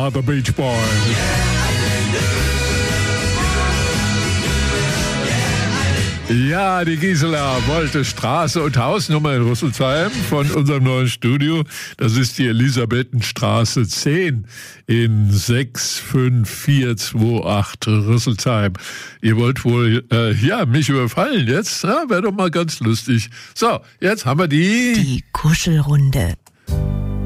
Gisela, the Beach Boy. Ja, die Gisela wollte Straße und Hausnummer in Rüsselsheim von unserem neuen Studio. Das ist die Elisabethenstraße 10 in 65428 Rüsselsheim. Ihr wollt wohl, mich überfallen jetzt? Ja, wäre doch mal ganz lustig. So, jetzt haben wir die Kuschelrunde.